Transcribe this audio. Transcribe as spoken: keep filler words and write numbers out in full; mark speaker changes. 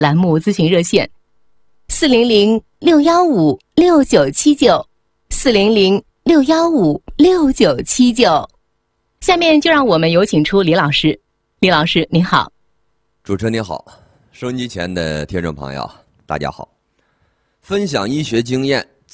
Speaker 1: 栏目咨询热线：四零零六幺五六九七九，四零零六幺五六九七九。下面就让我们有请出李老师。李老师您好。
Speaker 2: 主持人您好，收音机前的听众朋友大家好。分享医学经验，